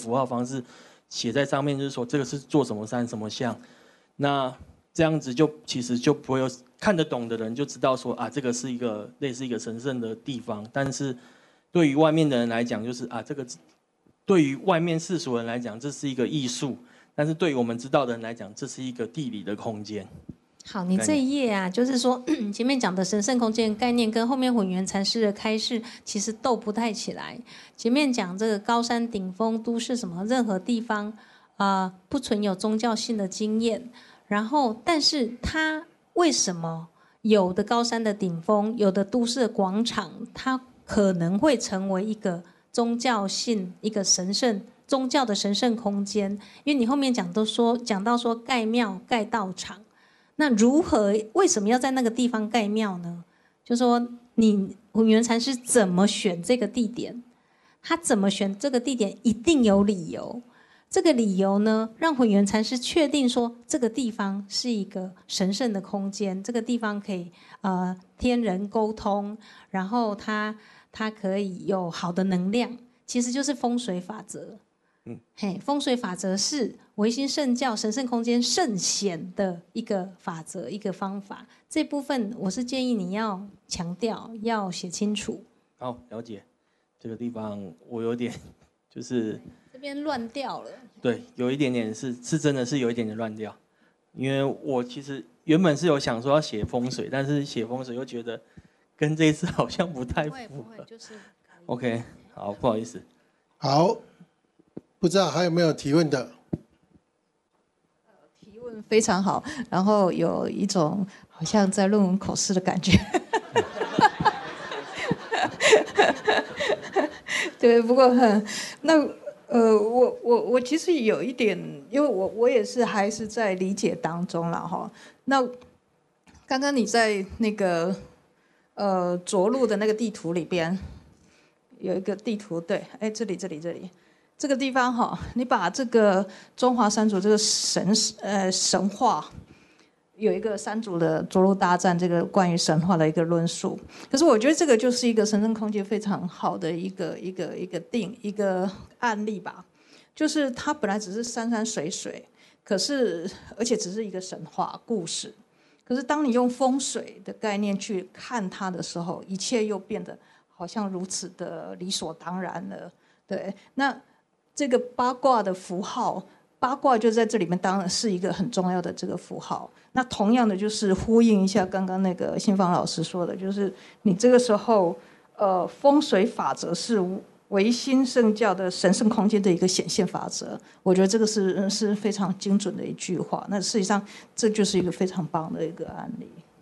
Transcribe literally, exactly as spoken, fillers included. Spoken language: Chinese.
符号方式写在上面，就是说这个是做什么山什么像，那这样子就其实就不会有看得懂的人就知道说啊，这个是一个类似一个神圣的地方，但是对于外面的人来讲，就是啊，这个对于外面世俗人来讲，这是一个艺术，但是对于我们知道的人来讲，这是一个地理的空间。 好，你这一页啊，就是说前面讲的神圣空间概念跟后面混元禅师的开示其实斗不太起来。前面讲这个高山顶峰都市什么任何地方啊、呃、不存有宗教性的经验，然后但是它为什么有的高山的顶峰，有的都市的广场，它可能会成为一个宗教性一个神圣宗教的神圣空间？因为你后面讲都说讲到说盖庙盖道场。那如何为什么要在那个地方盖庙呢？就说你混元禅师怎么选这个地点，他怎么选这个地点一定有理由。这个理由呢，让混元禅师确定说这个地方是一个神圣的空间，这个地方可以呃天人沟通，然后它它可以有好的能量，其实就是风水法则。嗯，嘿，风水法则是唯心圣教神圣空间圣显的一个法则，一个方法。这部分我是建议你要强调，要写清楚。 好，了解。这个地方我有点就是这边乱掉了。 对，有一点点是是真的是有一点点乱掉，因为我其实原本是有想说要写风水，但是写风水又觉得跟这一次好像不太符合。 不会，不会，就是 OK， 好，不好意思。 好。不知道还有没有提问的？ 提问非常好，然后有一种好像在论文口试的感觉。对，不过很那呃，我我我其实有一点，因为我我也是还是在理解当中了哈。那刚刚你在那个呃着陆的那个地图里边有一个地图，对，哎，这里这里这里。这个地方哈，你把这个中华三族这个神呃神话，有一个三族的着陆大战，这个关于神话的一个论述。可是我觉得这个就是一个神圣空间非常好的一个一个一个定一个案例吧，就是它本来只是山山水水，可是而且只是一个神话故事，可是当你用风水的概念去看它的时候，一切又变得好像如此的理所当然了。对，那。这个八卦的符号，八卦就在这里面，当然是一个很重要的这个符号。那同样的，就是呼应一下刚刚那个信芳老师说的，就是你这个时候，呃，风水法则是唯心圣教的神圣空间的一个显现法则。我觉得这个是是非常精准的一句话。那事实上，这就是一个非常棒的一个案例。